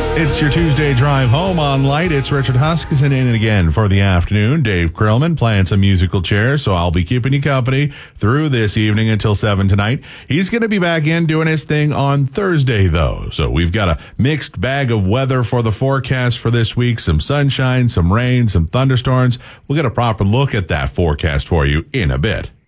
It's your Tuesday drive home on Light. It's Richard Huskisson in it again for the afternoon. Dave Krillman playing some musical chairs, so I'll be keeping you company through this evening until 7 tonight. He's going to be back in doing his thing on Thursday, though. So we've got a mixed bag of weather for the forecast for this week. Some sunshine, some rain, some thunderstorms. We'll get a proper look at that forecast for you in a bit.